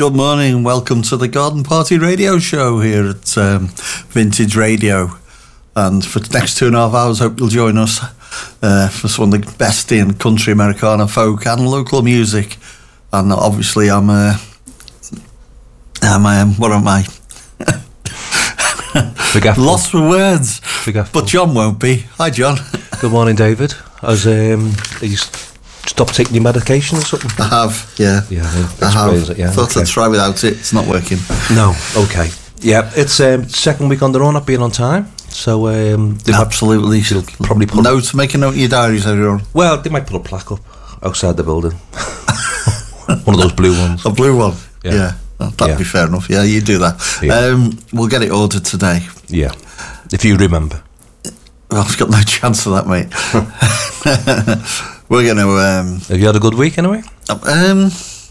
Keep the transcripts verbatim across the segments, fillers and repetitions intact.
Good morning and welcome to the Garden Party Radio Show here at um, Vintage Radio. And for the next two and a half hours, hope you'll join us uh, for some of the best in country, Americana, folk and local music. And obviously I'm, uh, I'm um, what am I? Lost for words. But John won't be. Hi, John. Good morning, David. As um, you stopped taking your medication or something? I have, yeah. Yeah, I have. It, yeah. Thought okay. I'd try without it. It's not working. No, okay. Yeah, it's um, second week on the run, not being on time. So um, they absolutely. Might, probably put notes. Make a note in your diaries, everyone. Well, they might put a plaque up outside the building. One of those blue ones. A blue one. Yeah. yeah. That'd yeah. be fair enough. Yeah, you do that. Yeah. Um, we'll get it ordered today. Yeah, if you remember. Well, I've got no chance of that, mate. We're going to... Um, Have you had a good week, anyway? Um,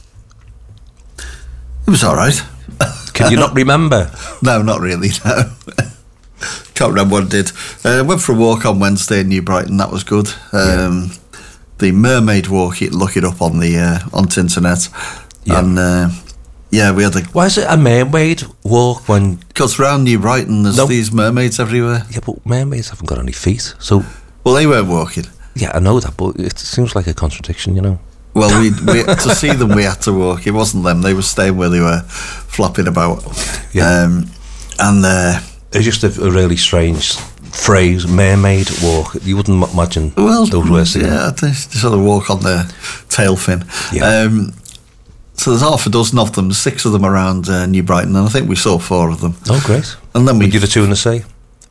it was all right. Can you not remember? No, not really, no. Can't remember what I did. I uh, went for a walk on Wednesday in New Brighton. That was good. Um, yeah. The Mermaid Walk, you look it up on the uh, on the internet. Yeah. And... Uh, Yeah, we had a... Why is it a mermaid walk when... Because around New Brighton there's no. these mermaids everywhere. Yeah, but mermaids haven't got any feet, so... Well, they weren't walking. Yeah, I know that, but it seems like a contradiction, you know. Well, we, we to see them we had to walk. It wasn't them, they were staying where they were, flapping about. Yeah. Um, and... Uh, it's just a, a really strange phrase, mermaid walk. You wouldn't imagine well, those words. Yeah, they sort of walk on their tail fin. Yeah. Um, So there's half a dozen of them, six of them around uh, New Brighton, and I think we saw four of them. Oh, great. And then we... Were you the two in the sea?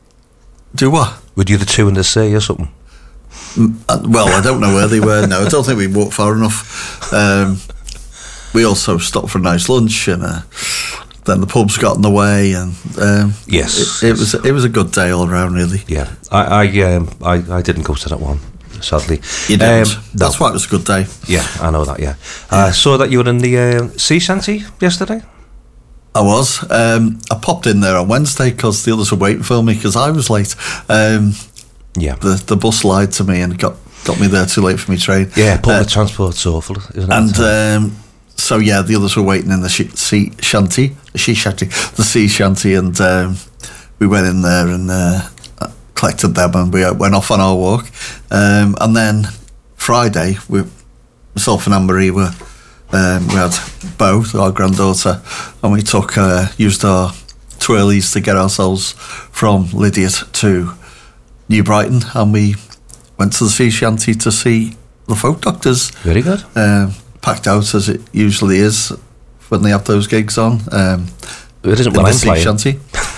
Do what? Were you the two in the sea or something? Mm, uh, well, I don't know where they were, no. I don't think we walked far enough. Um, we also stopped for a nice lunch, and uh, then the pubs got in the way, and... Um, yes. It, it was it was a good day all around, really. Yeah. I I, um, I, I didn't go to that one. Sadly, you didn't. Um, That's no. why it was a good day. Yeah, I know that. Yeah, I uh, saw that you were in the uh, sea shanty yesterday. I was. Um, I popped in there on Wednesday because the others were waiting for me because I was late. Um, yeah, the the bus lied to me and got got me there too late for my train. Yeah, public uh, transport's awful, isn't it? And um, so yeah, the others were waiting in the sh- sea shanty, the sea shanty, the sea shanty, and um, we went in there and. Uh, collected them and we went off on our walk, um, and then Friday we, myself and Anne-Marie were um, we had Bo, our granddaughter, and we took uh, used our twirlies to get ourselves from Lydiate to New Brighton, and we went to the sea shanty to see the Folk Doctors. Very good. Um, packed out as it usually is when they have those gigs on. Um, it isn't when I'm sea playing. Shanty.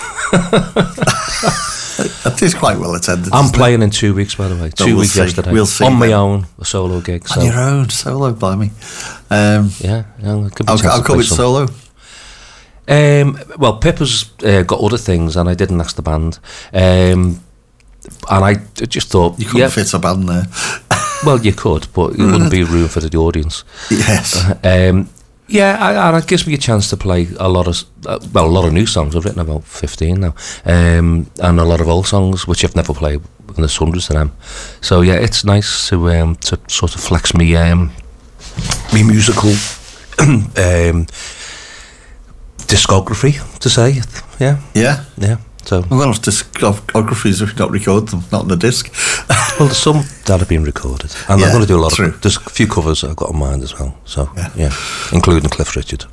It is quite well attended. I'm playing it? in two weeks, by the way. Two oh, we'll weeks see. yesterday. We'll see. On then. my own, a solo gig. So. On your own, solo, by me. Um, yeah, yeah. I'll, I'll come it solo. Um, well, Pippa's uh, got other things, and I didn't ask the band. Um, and I just thought you couldn't yeah, fit a band there. Well, you could, but it wouldn't be room for the audience. Yes. Um, Yeah, I, and it gives me a chance to play a lot of, uh, well, a lot of new songs. I've written about fifteen now, um, and a lot of old songs which I've never played, and there's hundreds of them. So yeah, it's nice to um, to sort of flex me um, me musical um, discography, to say, yeah, yeah, yeah. So well, it's discographies if you don't record them, not on the disc. Well, there's some that have been recorded, and yeah, I'm going to do a lot true. of. There's a few covers that I've got in mind as well. So yeah, yeah including Cliff Richard.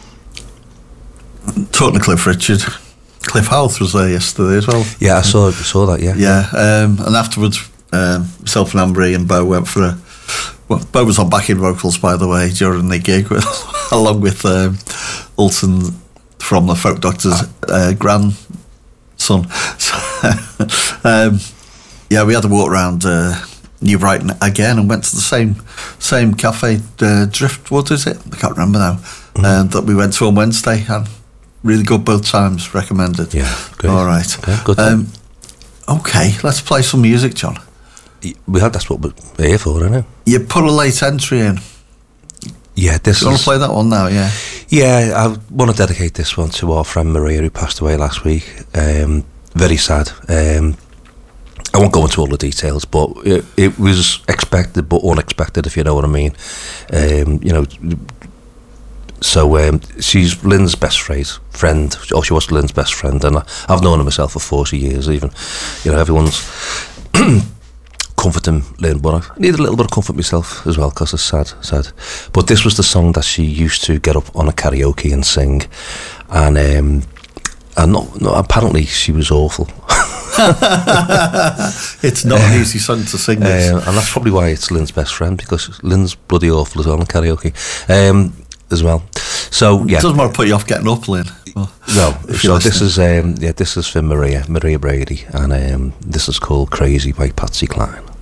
Talking to Cliff Richard, Cliff House was there yesterday as well. Yeah, I saw saw that. Yeah, yeah, um, and afterwards, um, myself and Anne-Marie and Bo went for a. Well, Bo was on backing vocals, by the way, during the gig, with, along with um, Ulton from the Folk Doctors' uh, grandson. So, um, yeah, we had to walk around uh, New Brighton again and went to the same same cafe, uh, Driftwood, is it? I can't remember now. Mm. Uh, that we went to on Wednesday, and really good both times. Recommended. Yeah, great. All right. Okay, good. Um, okay, let's play some music, John. We had that's what we're here for, isn't it? You put a late entry in. Yeah, this. You want to play that one now? Yeah. Yeah, I want to dedicate this one to our friend Maria, who passed away last week. Um, very sad. Um, I won't go into all the details, but it, it was expected but unexpected, if you know what I mean. Um, you know, so um, she's Lynn's best friend, friend, or she was Lynn's best friend, and I, I've known her myself for forty years. Even, you know, everyone's comforting Lynn, but I need a little bit of comfort myself as well because it's sad, sad. But this was the song that she used to get up on a karaoke and sing, and um, and not, not apparently she was awful. It's not an easy song to sing this. Uh, and that's probably why it's Lynn's best friend, because Lynn's bloody awful as well in karaoke um, as well. So yeah, it doesn't matter put you off getting up, Lynn. Well, no, so this is um, yeah, this is for Maria, Maria Brady, and um, this is called "Crazy" by Patsy Cline.